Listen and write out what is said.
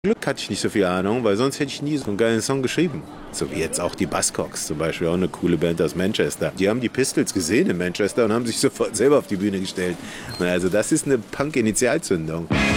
Glück hatte ich nicht so viel Ahnung, weil sonst hätte ich nie so einen geilen Song geschrieben. So wie jetzt auch die Buzzcocks zum Beispiel, auch eine coole Band aus Manchester. Die haben die Pistols gesehen in Manchester und haben sich sofort selber auf die Bühne gestellt. Also das ist eine Punk-Initialzündung.